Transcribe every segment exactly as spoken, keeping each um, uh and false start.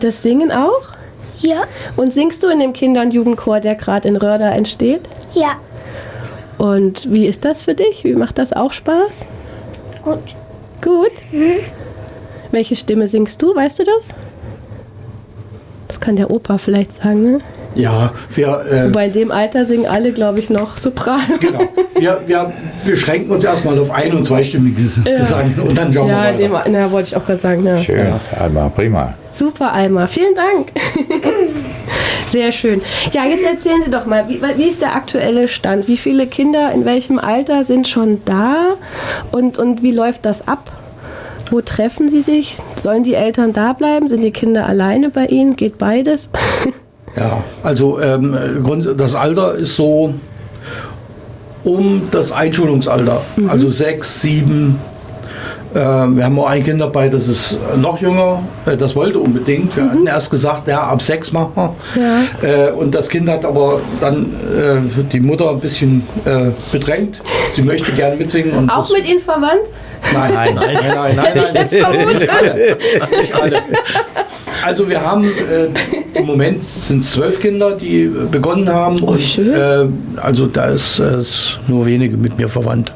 Das Singen auch? Ja. Und singst du in dem Kinder- und Jugendchor, der gerade in Röhrda entsteht? Ja. Und wie ist das für dich? Wie macht das auch Spaß? Gut. Gut? Mhm. Welche Stimme singst du? Weißt du das? Das kann der Opa vielleicht sagen, ne? Ja, wir... Äh, Wobei in dem Alter singen alle, glaube ich, noch Sopran. Genau. Wir, wir beschränken uns erstmal auf ein- und zweistimmiges Ja. Gesang und dann schauen Ja, wir weiter. dem, na, wollte ich auch gerade sagen. Ja. Schön, Alma, prima. Super, Alma. Vielen Dank. Sehr schön. Ja, jetzt erzählen Sie doch mal, wie, wie ist der aktuelle Stand? Wie viele Kinder in welchem Alter sind schon da? Und, und wie läuft das ab? Wo treffen Sie sich? Sollen die Eltern da bleiben? Sind die Kinder alleine bei Ihnen? Geht beides? Ja, also ähm, Grund- das Alter ist so um das Einschulungsalter, Mhm. also sechs, sieben. Äh, wir haben auch ein Kind dabei, das ist noch jünger, äh, das wollte unbedingt. Wir hatten erst gesagt, ja, ab sechs machen wir. Ja. Äh, und das Kind hat aber dann äh, die Mutter ein bisschen äh, bedrängt. Sie möchte gerne mitsingen. Und Auch das, mit Ihnen verwandt? Nein, nein, nein, nein, nein, nein, nein. Jetzt vermute. Nicht alle. Nicht alle. Also wir haben äh, im Moment sind es zwölf Kinder, die äh, begonnen haben. Oh, und, schön. Äh, also da ist, äh, ist nur wenige mit mir verwandt.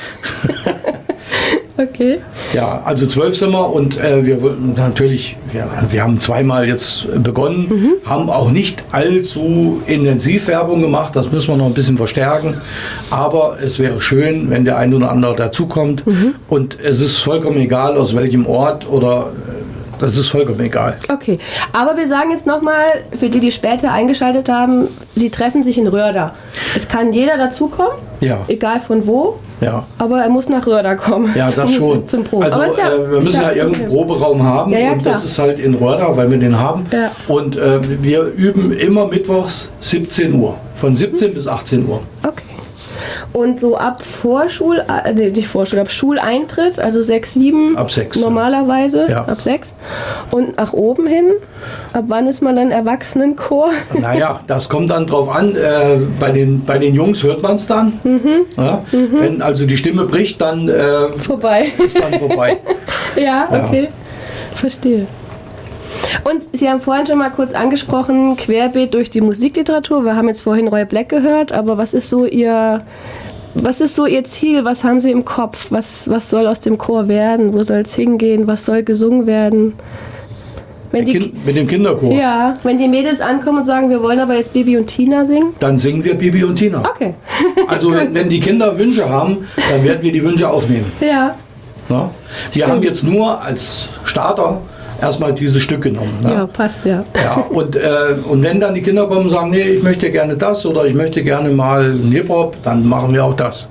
Okay. Ja, also zwölf sind wir und äh, wir wollten natürlich, wir, wir haben zweimal jetzt begonnen, Mhm. haben auch nicht allzu intensiv Werbung gemacht, das müssen wir noch ein bisschen verstärken, aber es wäre schön, wenn der ein oder andere dazukommt Mhm. und es ist vollkommen egal, aus welchem Ort oder äh, das ist vollkommen egal. Okay, aber wir sagen jetzt nochmal, für die, die später eingeschaltet haben, Sie treffen sich in Röhrda. Es kann jeder dazukommen, Ja. egal von wo, Ja. aber er muss nach Röhrda kommen. Ja, das schon. Zum Proben. Also Aber ist ja- äh, wir ist müssen ja ja irgendeinen okay. Proberaum haben Ja, ja, und klar. das ist halt in Röhrda, weil wir den haben. Ja. Und äh, wir üben immer mittwochs siebzehn Uhr, von siebzehn bis achtzehn Uhr. Okay. Und so ab Vorschul, äh, nee, nicht Vorschul, ab Schuleintritt, also sechs, sieben Ab sechs, ja. normalerweise, Ja. ab sechs. Und nach oben hin, ab wann ist man dann Erwachsenenchor? Naja, das kommt dann drauf an. Äh, bei, den, bei den Jungs hört man es dann. Ja? Wenn also die Stimme bricht, dann äh, Vorbei. ist dann vorbei. Ja, Ja. okay. Verstehe. Und Sie haben vorhin schon mal kurz angesprochen, Querbeet durch die Musikliteratur. Wir haben jetzt vorhin Roy Black gehört, aber was ist so Ihr, was ist so Ihr Ziel? Was haben Sie im Kopf? Was, was soll aus dem Chor werden? Wo soll es hingehen? Was soll gesungen werden? Wenn die, kind, mit dem Kinderchor. ja, wenn die Mädels ankommen und sagen, wir wollen aber jetzt Bibi und Tina singen? Dann singen wir Bibi und Tina. Okay. Also wenn, wenn die Kinder Wünsche haben, dann werden wir die Wünsche aufnehmen. Ja. Ja? Wir Schön. haben jetzt nur als Starter erstmal dieses Stück genommen. Ne? Ja, passt ja. Ja, und, äh, und wenn dann die Kinder kommen und sagen, nee, ich möchte gerne das oder ich möchte gerne mal Hip-Hop, dann machen wir auch das.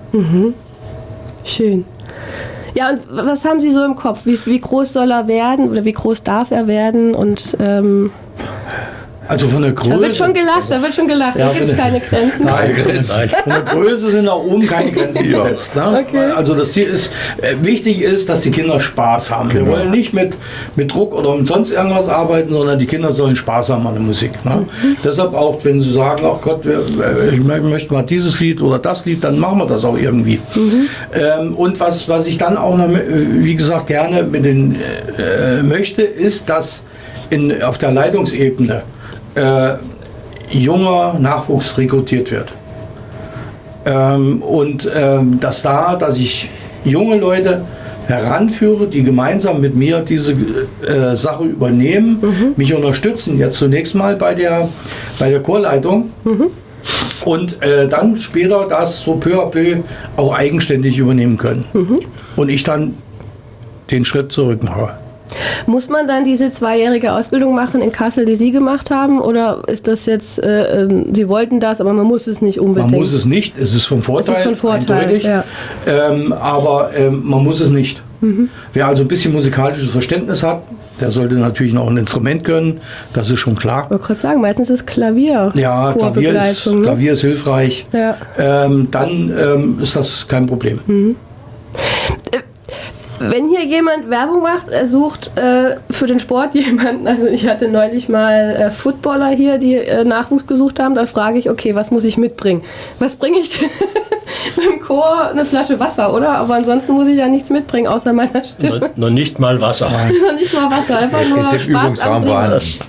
Schön. Ja, und was haben Sie so im Kopf? Wie, wie groß soll er werden oder wie groß darf er werden? Und ähm, Also von der Größe. da wird schon gelacht, da wird schon gelacht. Ja, da gibt es von der- keine Grenzen. Nein, von der Größe sind nach oben keine Grenzen gesetzt. Ne? Okay. Also das Ziel ist, äh, wichtig ist, dass die Kinder Spaß haben. Wir wollen nicht mit, mit Druck oder mit sonst irgendwas arbeiten, sondern die Kinder sollen Spaß haben an der Musik. Ne? Deshalb auch, wenn sie sagen, ach Gott, wir, äh, ich mö- möchte mal dieses Lied oder das Lied, dann machen wir das auch irgendwie. Ähm, und was, was ich dann auch noch, äh, wie gesagt, gerne mit den äh, möchte, ist, dass in, auf der Leitungsebene äh, junger Nachwuchs rekrutiert wird. Ähm, und ähm, dass da, dass ich junge Leute heranführe, die gemeinsam mit mir diese äh, Sache übernehmen, mich unterstützen, jetzt zunächst mal bei der, bei der Chorleitung und äh, dann später das so peu à peu auch eigenständig übernehmen können. Und ich dann den Schritt zurück mache. Muss man dann diese zweijährige Ausbildung machen in Kassel, die Sie gemacht haben? Oder ist das jetzt, äh, äh, Sie wollten das, aber man muss es nicht unbedingt? Man muss es nicht, es ist von Vorteil, Es ist von Vorteil, eindeutig, ja. ähm, aber ähm, man muss es nicht. Mhm. Wer also ein bisschen musikalisches Verständnis hat, der sollte natürlich noch ein Instrument können, das ist schon klar. Ich wollte gerade sagen, meistens ist Klavier. Ja, Klavier ist, Chorbegleitung, ne? Klavier ist hilfreich, Ja. ähm, dann ähm, ist das kein Problem. Wenn hier jemand Werbung macht, er sucht äh, für den Sport jemanden, also ich hatte neulich mal äh, Footballer hier, die äh, Nachwuchs gesucht haben, da frage ich, okay, was muss ich mitbringen? Was bringe ich denn? Im Chor eine Flasche Wasser, oder? Aber ansonsten muss ich ja nichts mitbringen, außer meiner Stimme. Noch, noch nicht mal Wasser. Noch nicht mal Wasser, einfach nur Ist im Spaß am Übungsraum Singen. vorhanden.